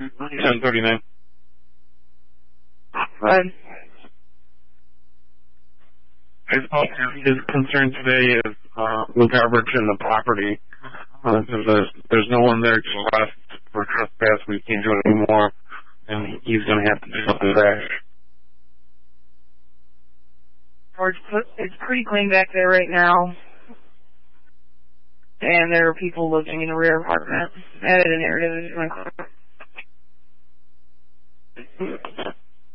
1039. His concern today is the garbage in the property. There's no one there to arrest for trespass. We can't do it anymore, and he's going to have to do something back. It's pretty clean back there right now, and there are people living in the rear apartment. I had an area.